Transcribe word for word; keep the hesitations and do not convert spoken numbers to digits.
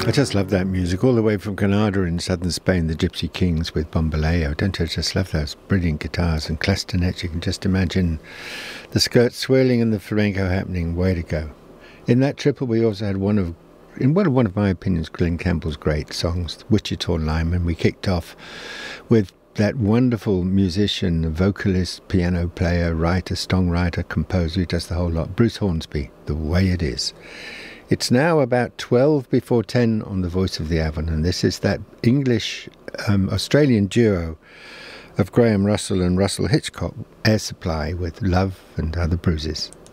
I just love that music, all the way from Granada in southern Spain, the Gypsy Kings with Bombaleo. Don't you just love those brilliant guitars and clarinet? You can just imagine the skirts swirling and the flamenco happening. Way to go. In that triple, we also had one of, in one of, one of my opinions, Glenn Campbell's great songs, Wichita Lineman. We kicked off with that wonderful musician, vocalist, piano player, writer, songwriter, composer, who does the whole lot, Bruce Hornsby, The Way It Is. It's now about twelve before ten on The Voice of the Avon, and this is that English um, Australian duo of Graham Russell and Russell Hitchcock, Air Supply, with Love and Other Bruises.